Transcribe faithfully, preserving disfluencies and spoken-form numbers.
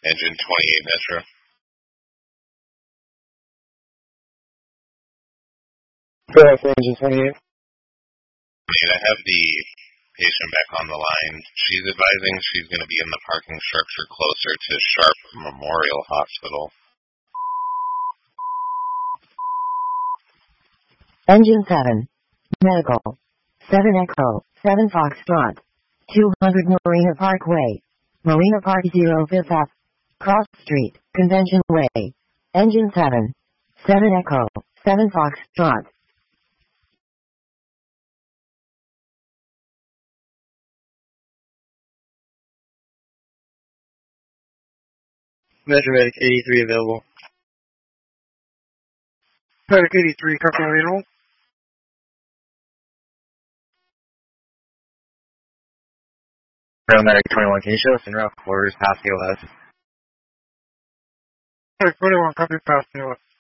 Engine twenty-eight Metro. Correct, Engine twenty-eight. I have the patient back on the line. She's advising she's going to be in the parking structure closer to Sharp Memorial Hospital. Engine seven. Medical. seven Echo. seven Foxtrot. two hundred Marina Parkway. Marina Park zero fifth F. Cross Street, Convention Way. Engine seven. seven Echo. seven Foxtrot. Metromedic eighty-three available. Medic eighty-three, copy available. Medic twenty-one, can you show us in route quarters past the O S? Medic twenty-one, copy past the O S.